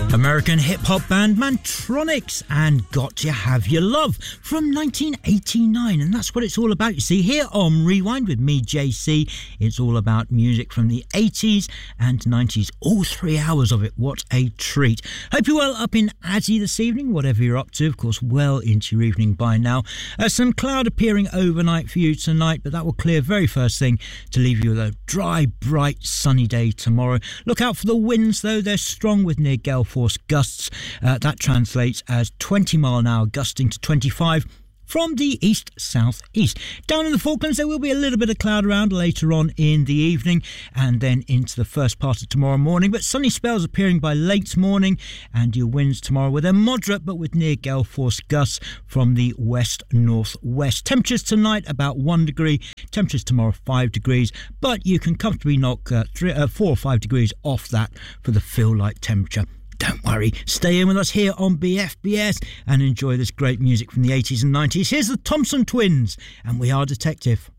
American hip-hop band Mantronix and Got Ya Have Your Love from 1989, and that's what it's all about. You see, here on Rewind with me, JC, it's all about music from the 80s and 90s, all 3 hours of it. What a treat. Hope you're well up in Adzi this evening, whatever you're up to, of course, well into your evening by now. Some cloud appearing overnight for you tonight, but that will clear very first thing to leave you with a dry, bright, sunny day tomorrow. Look out for the winds, though. They're strong with near gale force gusts. That translates as 20 mile an hour gusting to 25 from the east-south-east. Down in the Falklands, there will be a little bit of cloud around later on in the evening and then into the first part of tomorrow morning, but sunny spells appearing by late morning, and your winds tomorrow were moderate but with near gale force gusts from the west-northwest. Temperatures tonight about 1 degree, temperatures tomorrow 5 degrees, but you can comfortably knock 4 or 5 degrees off that for the feel-like temperature. Don't worry, stay in with us here on BFBS and enjoy this great music from the 80s and 90s. Here's the Thompson Twins, and We Are Detective.